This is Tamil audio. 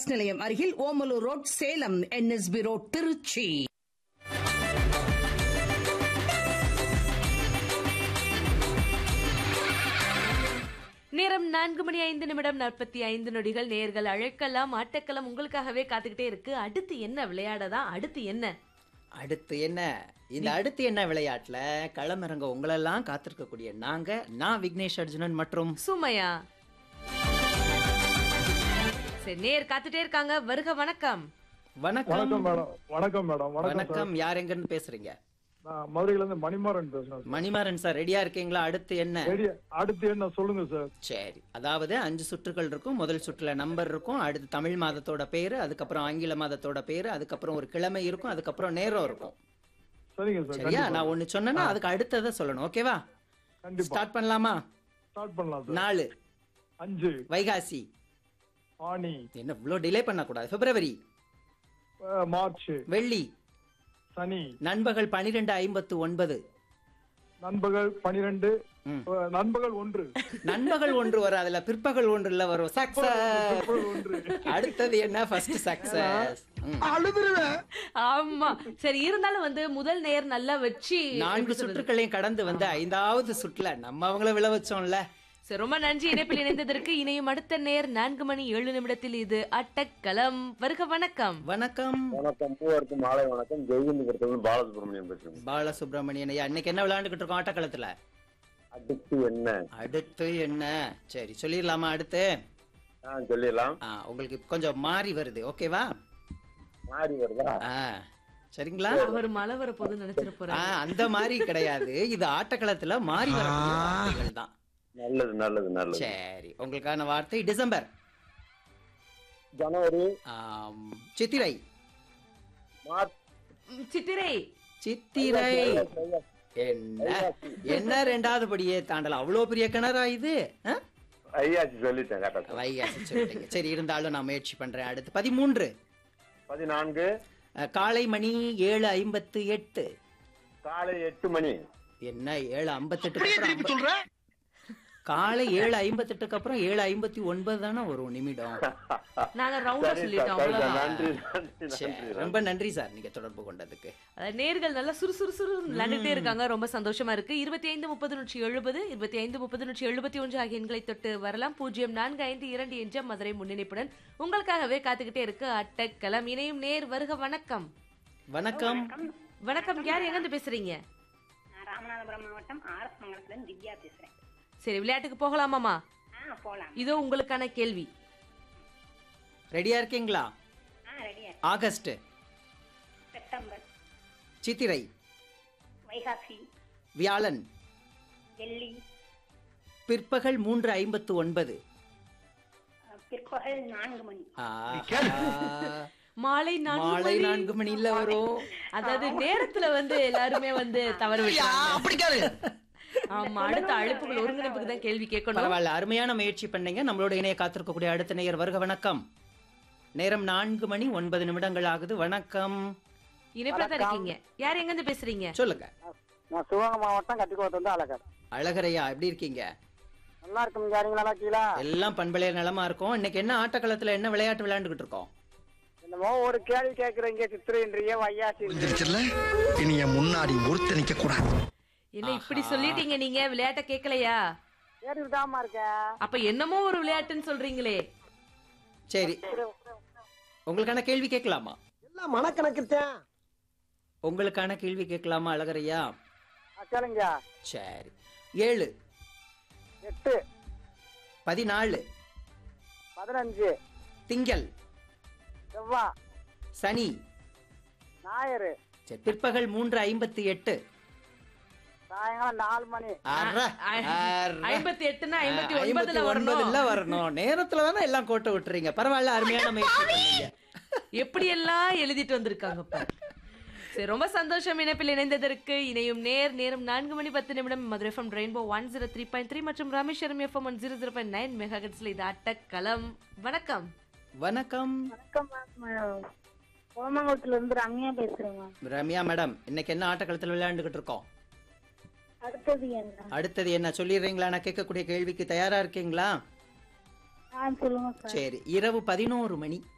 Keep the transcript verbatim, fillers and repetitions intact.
பஸ் நிலையம் அருகில், Omalur road, Salem, NSP road, Trichy. நேரம் நான்கு மணி ஐந்து நிமிடம் நாற்பத்தி ஐந்து நொடிகள். நேர்கள் அழைக்கலாம், ஆட்டக்களம் உங்களுக்காகவே காத்துக்கிட்டே இருக்கு. அடுத்து என்ன விளையாடதான்? அடுத்து என்ன அடுத்து என்ன இந்த அடுத்து என்ன விளையாட்டுல களமிறங்க உங்களெல்லாம் காத்திருக்கக்கூடிய நாங்க, நான் விக்னேஷ் அர்ஜுனன் மற்றும் சுமையா. சரி, நேர் காத்துட்டே இருக்காங்க. வருக, வணக்கம். வணக்கம் மேடம். வணக்கம் மேடம். வணக்கம். யார் எங்க இருந்து பேசுறீங்க? நான் மதுரையில இருந்து மணிமாறன் பேசுறேன். மணிமாறன் சார், ரெடியா இருக்கீங்களா? அடுத்து என்ன? அடுத்து என்ன சொல்லுங்க சார். சரி, அதாவது அஞ்சு சுற்றுகள் இருக்கும். முதல் சுற்றுல நம்பர் இருக்கும், அடுத்து தமிழ் மாதத்தோட பேரு, அதுக்கப்புறம் ஆங்கில மாதத்தோட பேரு, அதுக்கப்புறம் ஒரு கிழமை இருக்கும், அதுக்கப்புறம் நேரம் இருக்கும். சரிங்க சார். சரியா? நான் ஒண்ணு சொன்னேன்னா அதுக்கு அடுத்ததை சொல்லணும். ஓகேவா? ஸ்டார்ட் பண்ணலாமா? ஸ்டார்ட் பண்ணலாம் சார். நாலு, அஞ்சு, வைகாசி, ஆனி, என்ன இவ்வளவு டிலே பண்ணக்கூடாது, பிப்ரவரி, மார்ச், வெள்ளி, சனி, நண்பகல் பனிரெண்டு ஐம்பத்து ஒன்பது, நண்பகல் பனிரெண்டு, நண்பகல் ஒன்று, நண்பகல் ஒன்று வரும், அதுல பிற்பகல் ஒன்றுல வரும். சக்சஸ். அடுத்தது என்ன? First success. ஆமா, சரி. இருந்தாலும் வந்து முதல் நேர் நல்லா வச்சு நான்கு சுற்றுக்களையும் கடந்து வந்து ஐந்தாவது சுற்றுல நம்ம அவங்கள விழ வச்சோம்ல. சரி, ரொம்ப நன்றி இணைப்பில் இணைந்ததற்கு. இணையும் அடுத்த நேர் நான்கு மணி ஏழு நிமிடத்தில். இது அட்டக்களம். வருக, வணக்கம். வணக்கம். வணக்கம். பூவருக்கு மாலை வணக்கம். ஜெயகிந்திபுரத்துல பாலசுப்ரமணியம் பேசுறேன். பாலசுப்ரமணியன் ஐயா, இன்னைக்கு என்ன விளையாண்டுகிட்டு இருக்கோம் ஆட்டக்களத்துல? அடுத்து என்ன? அடுத்து என்ன? சரி, சொல்லிடலாமா? அடுத்து சொல்லிடலாம். உங்களுக்கு கொஞ்சம் மாறி வருது, ஓகேவா? மாறி வருதா? சரிங்களா? அவர் மழை வர போது நினைச்சிருப்பா. அந்த மாதிரி கிடையாது, இது ஆட்டக்களத்துல மாறி வரக்கூடிய தான். நல்லது நல்லது நல்லது. சரி, உங்களுக்கான வார்த்தை டிசம்பர், ஜனவரி, சித்திரை, மார்ச், சித்திரை, சித்திரை. என்ன என்ன ரெண்டாவது படியே தாண்டல, அவ்வளவு பெரிய கிணறா இது? வைகாசி சொல்லிட்டேன். வைகாசி சொல்லிட்டீங்க. சரி, இருந்தாலும் நான் முயற்சி பண்றேன். அடுத்து பதிமூன்று, பதினான்கு, காலை மணி ஏழு ஐம்பத்து எட்டு. காலை எட்டு மணி. என்ன ஏழு ஐம்பத்தி எட்டு? காலை ஏழு ஐம்பத்தி எட்டுக்கு அப்புறம் ஏழு ஐம்பத்தி ஒன்பது தானே வரும் நிமிடம். நாங்க ரவுண்டா சொல்லிட்டோம். ரொம்ப நன்றி சார், நீங்க தொடர்பு கொண்டதுக்கு. நேர்கள் நல்லா சுறுசுறுசுறு விளையாண்டுட்டே இருக்காங்க. ரொம்ப சந்தோஷமா இருக்கு. இருபத்தி ஐந்து முப்பது நூற்றி எழுபது இருபத்தி ஐந்து முப்பது நூற்றி எழுபத்தி ஒன்று ஆகிய எண்களை தொட்டு வரலாம். பூஜ்ஜியம் நான்கு ஐந்து இரண்டு என்ற மதுரை முன்னிணைப்புடன் உங்களுக்காகவே காத்துக்கிட்டே இருக்கு அட்டக்களம். இணையும் நேர். வருக, வணக்கம். வணக்கம். வணக்கம். யார் எங்க இருந்து பேசுறீங்க? ராமநாதபுரம் மாவட்டம் ஆர்எஸ் மங்கலத்துல இருந்து திவ்யா பேசுறேன். சரி, விளையாட்டுக்கு போகலாமாமா? இதோ உங்களுக்கான கேள்வி. ரெடியா இருக்கீங்களா? ஆகஸ்ட், செப்டம்பர், சித்திரை, வைகாசி, வியாழன், வெள்ளி, பிற்பகல் மூன்று ஐம்பத்து ஒன்பது, பிற்பகல் நான்கு மணி, மாலை மாலை நான்கு மணில வரும். அதாவது நேரத்துல வந்து எல்லாருமே வந்து தவறு விட்டாங்க. ஆமா, அடுத்த அழைப்புகள் ஒருங்கிணைப்புக்கு தான் கேள்வி கேட்கணும். பரவாயில்ல, அருமையான முயற்சி பண்ணீங்க. நம்மளோட இணைய காத்திருக்கக்கூடிய அடுத்த நேயர். வருக, வணக்கம். நேரம் நான்கு மணி ஒன்பது நிமிடங்கள் ஆகுது. வணக்கம். இணைப்புல தான் இருக்கீங்க. யார் எங்க இருந்து பேசுறீங்க? சொல்லுங்க. நான் சிவகங்கை மாவட்டம் கட்டிக்கோட்டை வந்து அழகர். அழகரையா, எப்படி இருக்கீங்க? நல்லா இருக்கும். யாருங்க நல்லா இருக்கீங்களா? எல்லாம் பண்பலையர் நலமா இருக்கும். இன்னைக்கு என்ன ஆட்டக்களத்துல என்ன விளையாட்டு விளையாண்டுகிட்டு இருக்கோம்? என்னமோ ஒரு கேள்வி கேக்குறீங்க. சித்திரைன்றிய வையாசி இனிய முன்னாடி ஒருத்த நிக்க கூடாது. என்ன இப்படி சொல்லிட்டீங்க? நீங்க விளையாட்ட கேட்கலையா? கேட்டுதாமா இருக்க. அப்ப என்னமோ ஒரு விளையாட்டுன்னு சொல்றீங்களே. சரி, உங்களுக்கான கேள்வி கேட்கலாமா? எல்லாம் மனக்கணக்கு. உங்களுக்கான கேள்வி கேட்கலாமா அழகரையா? கேளுங்க. சரி, ஏழு, எட்டு, பதினாலு, பதினஞ்சு, திங்கள், செவ்வாய், சனி, ஞாயிறு, பிற்பகல் மூன்று ஐம்பத்தி எட்டு, சாயங்காலம் நாலு மணி. ஐம்பத்தி எட்டுன்னா ஐம்பத்தி ஒன்பதுல ஒன்பதுல வரணும். நேரத்துல தானே எல்லாம் கோட்டை விட்டுறீங்க. பரவாயில்ல, அருமையான முயற்சி பண்ணீங்க. எப்படி எல்லாம் எழுதிட்டு வந்திருக்காங்க. சரி, ரொம்ப சந்தோஷம் இணைப்பில் இணைந்ததற்கு. இணையும் நேர். நேரம் நான்கு மணி பத்து நிமிடம். Madurai FM rainbow one zero three point three மற்றும் Rameswaram FM one zero zero point nine mega ஹெர்ட்ஸ்ல இது அட்டக்களம். வணக்கம். வணக்கம். வணக்கம். கோமங்கலத்துல இருந்து ரம்யா பேசுறேன். ரம்யா மேடம், இன்னைக்கு என்ன ஆட்டக்களத்துல விளையாண்டுகிட்டு இருக்கோம்? அடுத்தது என்ன? அடுத்தது என்ன சொல்லிடுறீங்களா? நான் கேட்கக்கூடிய கேள்விக்கு தயாரா இருக்கீங்களா? சொல்லுங்க. சரி, இரவு பதினோரு மணி.